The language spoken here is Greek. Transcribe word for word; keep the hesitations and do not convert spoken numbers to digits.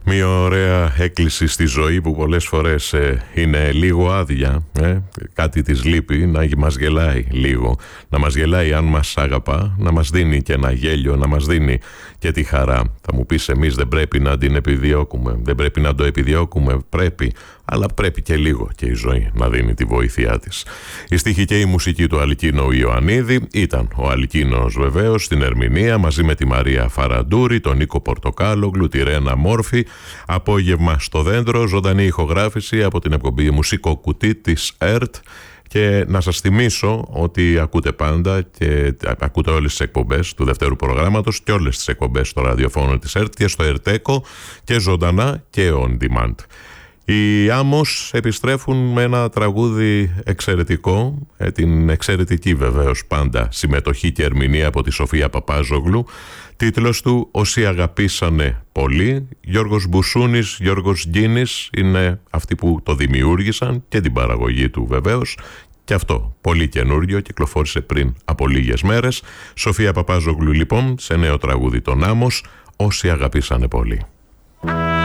Μια ωραία έκκληση στη ζωή που πολλές φορές ε, είναι λίγο άδεια, ε, κάτι της λείπει, να μας γελάει λίγο, να μας γελάει αν μας αγαπά, να μας δίνει και ένα γέλιο, να μας δίνει και τη χαρά. Θα μου πεις, εμείς δεν πρέπει να την επιδιώκουμε, δεν πρέπει να το επιδιώκουμε, πρέπει, αλλά πρέπει και λίγο και η ζωή να δίνει τη βοήθειά της. Η στίχη και η μουσική του Αλκίνο Ιωαννίδη, ήταν ο Αλκίνος βεβαίως στην ερμηνεία μαζί με τη Μαρία Φαραντούρη, τον Νίκο Πορτοκάλογλου, τη Ρένα Μόρφη. Απόγευμα στο δέντρο, ζωντανή ηχογράφηση από την εκπομπή Μουσικό Κουτί της ΕΡΤ. Και να σας θυμίσω ότι ακούτε πάντα και ακούτε όλες τις εκπομπές του δευτέρου προγράμματος και όλες τις εκπομπές στο ραδιοφώνο της ΕΡΤ και στο ΕΡΤΕΚΟ και ζωντανά και on demand. Οι Άμμος επιστρέφουν με ένα τραγούδι εξαιρετικό, ε, την εξαιρετική βεβαίως πάντα συμμετοχή και ερμηνεία από τη Σοφία Παπάζογλου. Τίτλος του «Όσοι αγαπήσανε πολύ». Γιώργος Μπουσούνης, Γιώργος Γκίνης είναι αυτοί που το δημιούργησαν και την παραγωγή του βεβαίως. Και αυτό πολύ καινούριο, κυκλοφόρησε πριν από λίγες μέρες. Σοφία Παπάζογλου λοιπόν σε νέο τραγούδι των Άμμος, «Όσοι αγαπήσανε πολύ».